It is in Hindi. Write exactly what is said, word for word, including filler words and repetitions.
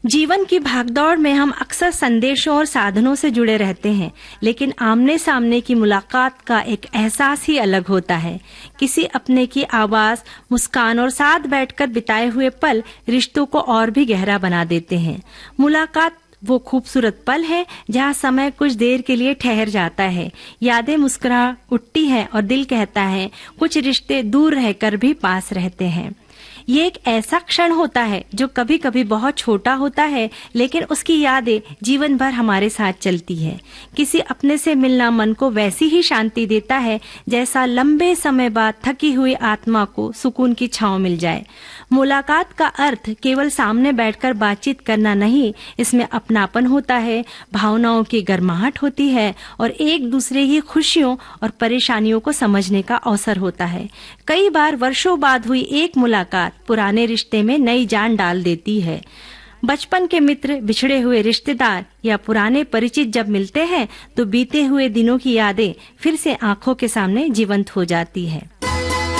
जीवन की भागदौड़ में हम अक्सर संदेशों और साधनों से जुड़े रहते हैं, लेकिन आमने सामने की मुलाकात का एक एहसास ही अलग होता है। किसी अपने की आवाज, मुस्कान और साथ बैठकर बिताए हुए पल रिश्तों को और भी गहरा बना देते हैं। मुलाकात वो खूबसूरत पल है जहाँ समय कुछ देर के लिए ठहर जाता है, यादें मुस्कुरा उठती है और दिल कहता है कुछ रिश्ते दूर रहकर भी पास रहते हैं। ये एक ऐसा क्षण होता है जो कभी कभी बहुत छोटा होता है, लेकिन उसकी यादें जीवन भर हमारे साथ चलती है। किसी अपने से मिलना मन को वैसी ही शांति देता है जैसा लंबे समय बाद थकी हुई आत्मा को सुकून की छांव मिल जाए। मुलाकात का अर्थ केवल सामने बैठकर बातचीत करना नहीं, इसमें अपनापन होता है, भावनाओं की गर्माहट होती है और एक दूसरे की खुशियों और परेशानियों को समझने का अवसर होता है। कई बार वर्षों बाद हुई एक मुलाकात पुराने रिश्ते में नई जान डाल देती है। बचपन के मित्र, बिछड़े हुए रिश्तेदार या पुराने परिचित जब मिलते हैं तो बीते हुए दिनों की यादें फिर से आंखों के सामने जीवंत हो जाती है।